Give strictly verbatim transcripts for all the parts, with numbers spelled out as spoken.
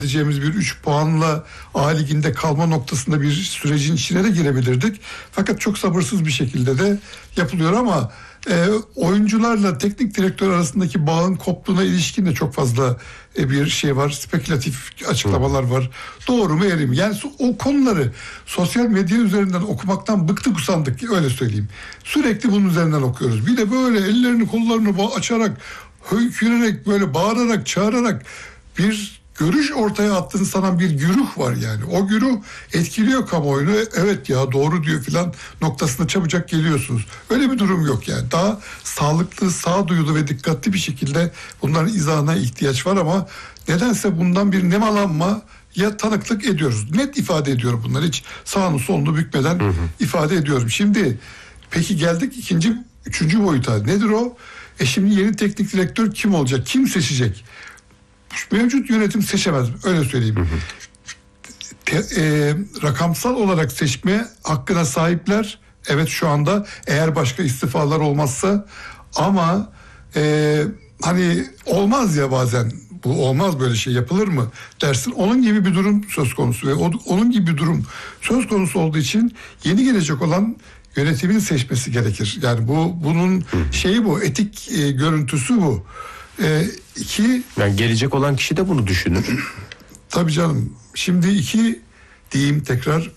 edeceğimiz bir üç puanla A Ligi'nde kalma noktasında bir sürecin içine de girebilirdik. Fakat çok sabırsız bir şekilde de yapılıyor ama e, oyuncularla teknik direktör arasındaki bağın koptuğuna ilişkin de çok fazla e, bir şey var. Spekülatif açıklamalar var. Doğru mu eğri mi? Yani o konuları sosyal medya üzerinden okumaktan bıktık usandık, öyle söyleyeyim. Sürekli bunun üzerinden okuyoruz. Bir de böyle ellerini kollarını açarak, höykürerek, böyle bağırarak, çağırarak bir görüş ortaya attığını sanan bir güruh var yani. O güruh etkiliyor kamuoyunu. Evet ya doğru diyor filan noktasına çabucak geliyorsunuz. Öyle bir durum yok yani. Daha sağlıklı, sağduyulu ve dikkatli bir şekilde bunların izahına ihtiyaç var ama nedense bundan bir nemalanma ya tanıklık ediyoruz. Net ifade ediyorum bunları. Hiç sağını solunu bükmeden hı hı. ifade ediyorum. Şimdi peki geldik ikinci, üçüncü boyuta. Nedir o? E şimdi yeni teknik direktör kim olacak? Kim seçecek? Mevcut yönetim seçemez. Öyle söyleyeyim. Hı hı. Te, e, rakamsal olarak seçme hakkına sahipler. Evet şu anda eğer başka istifalar olmazsa ama e, hani olmaz ya bazen. Bu olmaz, böyle şey yapılır mı dersin. Onun gibi bir durum söz konusu ve o, onun gibi bir durum söz konusu olduğu için yeni gelecek olan yönetimin seçmesi gerekir. Yani bu bunun şeyi bu, etik e, görüntüsü bu. E, iki yani gelecek olan kişi de bunu düşünür. Tabii canım. Şimdi iki diyeyim tekrar.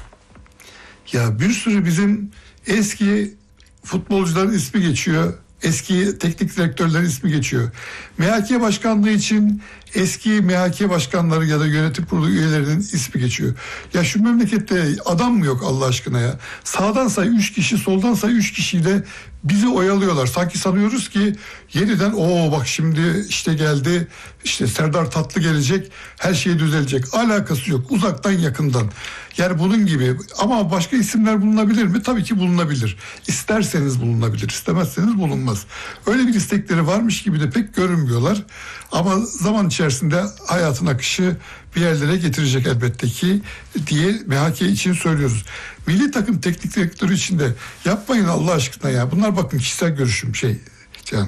Ya bir sürü bizim eski futbolcuların ismi geçiyor. Eski teknik direktörlerin ismi geçiyor. M H K başkanlığı için eski M H K başkanları ya da yönetim kurulu üyelerinin ismi geçiyor. Ya şu memlekette adam mı yok Allah aşkına ya? Sağdan say üç kişi, soldan say üç kişiyle bizi oyalıyorlar. Sanki sanıyoruz ki yeniden o bak şimdi işte geldi, işte Serdar Tatlı gelecek, her şey düzelecek. Alakası yok. Uzaktan yakından. Yani bunun gibi. Ama başka isimler bulunabilir mi? Tabii ki bulunabilir. İsterseniz bulunabilir, istemezseniz bulunmaz. Öyle bir istekleri varmış gibi de pek görünmüyorlar. Ama zaman içerisinde hayatın akışı bir yerlere getirecek elbette ki diye M H K için söylüyoruz. Milli takım teknik direktörü için de yapmayın Allah aşkına ya. Bunlar bakın kişisel görüşüm şey. Can.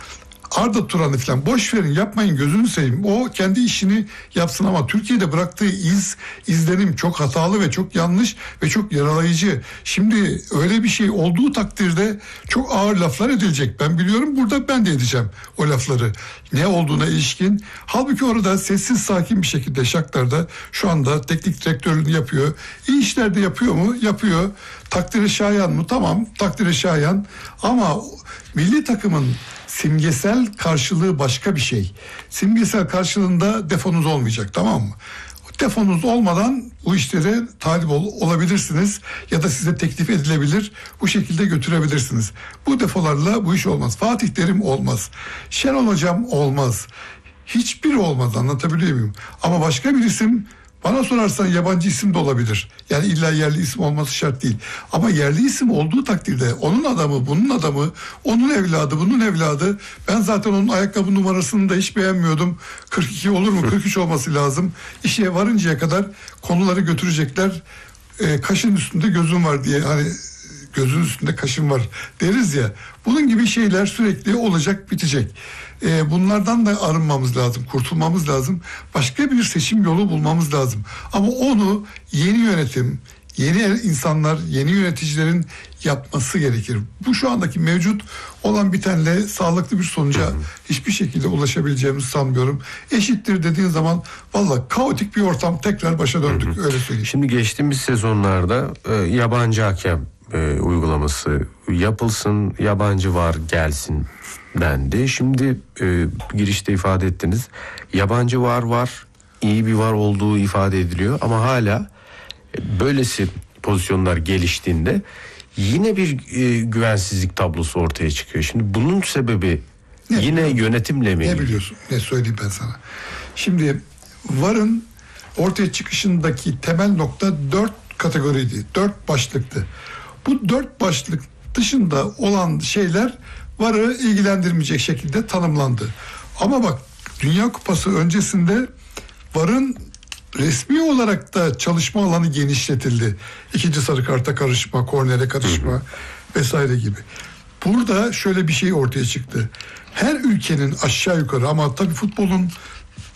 Arda Turan'ı falan boş verin, yapmayın, gözünü seveyim. O kendi işini yapsın ama Türkiye'de bıraktığı iz, izlenim çok hatalı ve çok yanlış ve çok yaralayıcı. Şimdi öyle bir şey olduğu takdirde çok ağır laflar edilecek. Ben biliyorum, burada ben de edeceğim o lafları. Ne olduğuna ilişkin. Halbuki orada sessiz sakin bir şekilde Shakhtar'da şu anda teknik direktörlüğünü yapıyor. İyi işler de yapıyor mu? Yapıyor. Takdiri şayan mı? Tamam, takdiri şayan. Ama milli takımın simgesel karşılığı başka bir şey. Simgesel karşılığında defonuz olmayacak, tamam mı? Defonuz olmadan bu işlere talip ol, olabilirsiniz ya da size teklif edilebilir. Bu şekilde götürebilirsiniz. Bu defolarla bu iş olmaz. Fatih Terim olmaz. Şenol Hocam olmaz. Hiçbiri olmaz, anlatabiliyor muyum? Ama başka bir isim, bana sorarsan yabancı isim de olabilir. Yani illa yerli isim olması şart değil. Ama yerli isim olduğu takdirde onun adamı, bunun adamı, onun evladı, bunun evladı. Ben zaten onun ayakkabı numarasını da hiç beğenmiyordum. kırk iki olur mu? kırk üç olması lazım. İşe varıncaya kadar konuları götürecekler. E, kaşın üstünde gözüm var diye, hani gözün üstünde kaşın var deriz ya. Bunun gibi şeyler sürekli olacak, bitecek. E, bunlardan da arınmamız lazım, kurtulmamız lazım. Başka bir seçim yolu bulmamız lazım. Ama onu yeni yönetim, yeni insanlar, yeni yöneticilerin yapması gerekir. Bu şu andaki mevcut olan bitenle sağlıklı bir sonuca hiçbir şekilde ulaşabileceğimizi sanmıyorum. Eşittir dediğin zaman valla kaotik bir ortam, tekrar başa döndük, öyle söyleyeyim. Şimdi geçtiğimiz sezonlarda e, yabancı hakem e, uygulaması yapılsın, yabancı var gelsin dendi. Şimdi e, girişte ifade ettiniz. Yabancı var var, iyi bir var olduğu ifade ediliyor ama hala e, böylesi pozisyonlar geliştiğinde yine bir e, güvensizlik tablosu ortaya çıkıyor. Şimdi bunun sebebi ne yine biliyorsun? Yönetimle mi? Ne biliyorsun? Ne söyleyeyim ben sana? Şimdi VAR'ın ortaya çıkışındaki temel nokta dört kategoriydi. Dört başlıktı. Bu dört başlık dışında olan şeyler VAR'ı ilgilendirmeyecek şekilde tanımlandı. Ama bak, Dünya Kupası öncesinde VAR'ın resmi olarak da çalışma alanı genişletildi. İkinci sarı karta karışma, kornere karışma vesaire gibi. Burada şöyle bir şey ortaya çıktı. Her ülkenin aşağı yukarı, ama tabii futbolun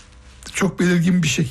çok belirgin bir şekilde